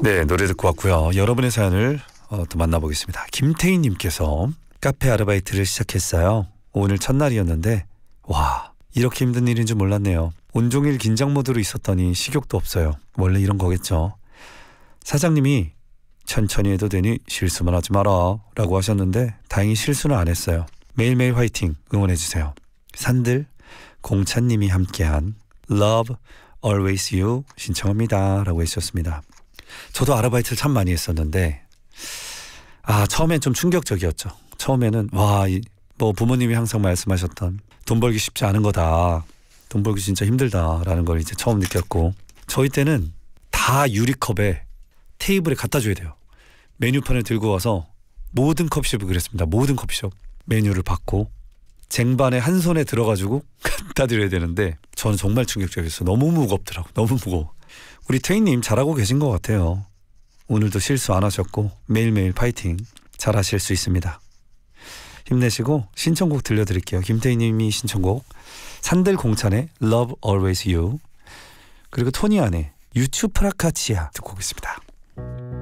네, 노래 듣고 왔고요. 여러분의 사연을 또 만나보겠습니다. 김태희님께서 카페 아르바이트를 시작했어요. 오늘 첫날이었는데 와, 이렇게 힘든 일인 줄 몰랐네요. 온종일 긴장 모드로 있었더니 식욕도 없어요. 원래 이런 거겠죠. 사장님이 천천히 해도 되니 실수만 하지 마라 라고 하셨는데 다행히 실수는 안 했어요. 매일매일 화이팅 응원해주세요. 산들 공찬님이 함께한 Love Always You 신청합니다 라고 해주셨습니다. 저도 아르바이트를 참 많이 했었는데 처음엔 좀 충격적이었죠. 처음에는 뭐 부모님이 항상 말씀하셨던 돈 벌기 쉽지 않은 거다. 돈 벌기 진짜 힘들다라는 걸 이제 처음 느꼈고, 저희 때는 다 유리컵에 테이블에 갖다 줘야 돼요. 메뉴판을 들고 와서 모든 커피숍이 그랬습니다. 모든 커피숍 메뉴를 받고 쟁반에 한 손에 들어가지고 갖다 드려야 되는데 저는 정말 충격적이었어요. 너무 무겁더라고. 너무 무거워. 우리 태희님 잘하고 계신 것 같아요. 오늘도 실수 안 하셨고 매일매일 파이팅 잘하실 수 있습니다. 힘내시고 신청곡 들려드릴게요. 김태희님이 신청곡 산들 공찬의 Love Always You, 그리고 토니안의 유추프라카치아 듣고 오겠습니다.